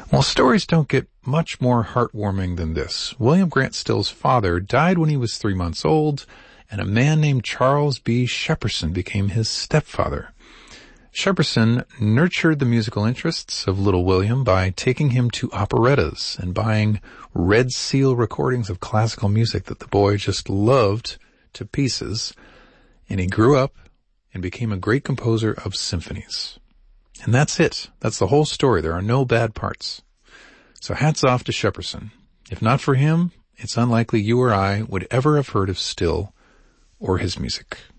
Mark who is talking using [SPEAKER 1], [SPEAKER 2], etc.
[SPEAKER 1] Well, stories don't get much more heartwarming than this. William Grant Still's father died when he was 3 months old, and a man named Charles B. Shepperson became his stepfather. Shepperson nurtured the musical interests of little William by taking him to operettas and buying Red Seal recordings of classical music that the boy just loved to pieces, and he grew up and became a great composer of symphonies. And that's it. That's the whole story. There are no bad parts. So hats off to Shepperson. If not for him, it's unlikely you or I would ever have heard of Still or his music.